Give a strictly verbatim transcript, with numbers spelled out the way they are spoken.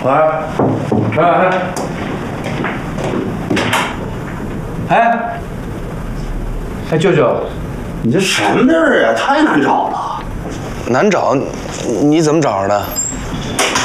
来，来来。哎，哎，舅舅，你这什么地儿呀？太难找了。 难找？你怎么找着的？